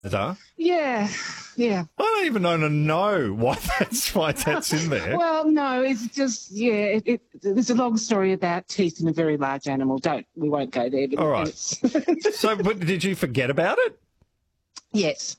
Bizarre. Yeah, yeah. I don't even know why that's in there. Well, no, it's just, there's a long story about teeth in a very large animal. We won't go there. But All right. So, but did you forget about it? Yes.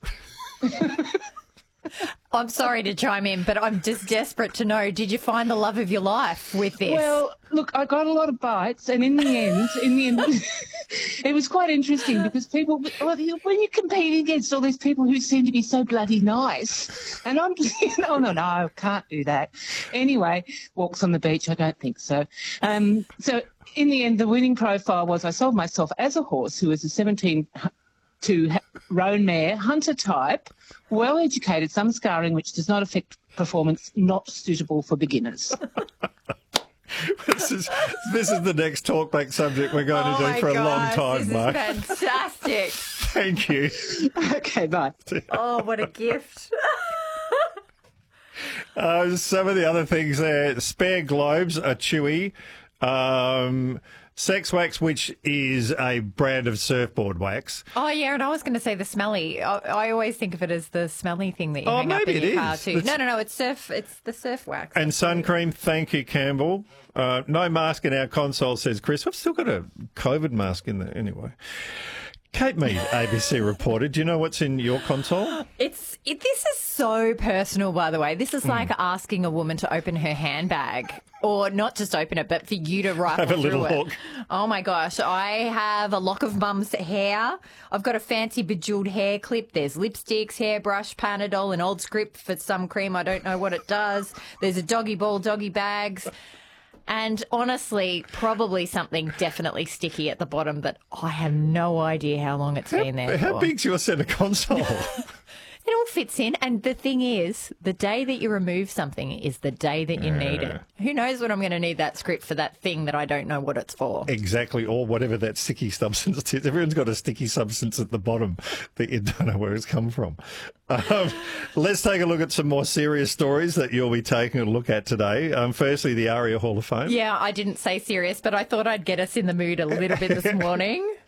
I'm sorry to chime in, but I'm just desperate to know, did you find the love of your life with this? Well, look, I got a lot of bites, and in the end, it was quite interesting because people, when you're competing against all these people who seem to be so bloody nice, and I'm just, no, can't do that. Anyway, walks on the beach, I don't think so. So in the end, the winning profile was I sold myself as a horse who was a 17 to roan mare, hunter type, well-educated, some scarring, which does not affect performance, not suitable for beginners. This is the next talkback subject we're going to do for a long time, Mark. This is fantastic. Thank you. Okay, bye. Oh, what a gift. Some of the other things there, spare globes are chewy. Sex wax, which is a brand of surfboard wax. Oh, yeah, and I was going to say the smelly. I always think of it as the smelly thing that you hang up in your car too. No, it's the surf wax. And sun cream, thank you, Campbell. No mask in our console, says Chris. I've still got a COVID mask in there anyway. Kate Mead, ABC reporter. Do you know what's in your console? This is so personal, by the way. This is like asking a woman to open her handbag. Or not just open it, but for you to rifle have a little through it. look. Oh, my gosh. I have a lock of mum's hair. I've got a fancy bejeweled hair clip. There's lipsticks, hairbrush, Panadol, an old script for some cream. I don't know what it does. There's a doggy ball, doggy bags. And honestly, probably something definitely sticky at the bottom that I have no idea how long it's been there How for. big's your centre console? It all fits in. And the thing is, the day that you remove something is the day that you need it. Who knows when I'm going to need that script for that thing that I don't know what it's for. Exactly, or whatever that sticky substance is. Everyone's got a sticky substance at the bottom that you don't know where it's come from. Let's take a look at some more serious stories that you'll be taking a look at today. Firstly, the ARIA Hall of Fame. Yeah, I didn't say serious, but I thought I'd get us in the mood a little bit this morning.